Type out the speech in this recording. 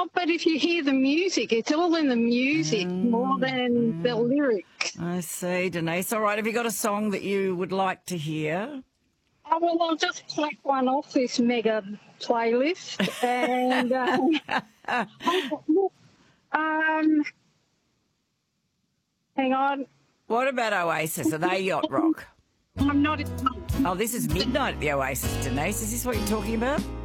Oh, but if you hear the music, it's all in the music more than the lyrics. I see, Denise. All right, have you got a song that you would like to hear? Oh, well, I'll just take one off this mega playlist. And hang on. What about Oasis? Are they yacht rock? I'm not. Oh, this is Midnight at the Oasis, Denise. Is this what you're talking about?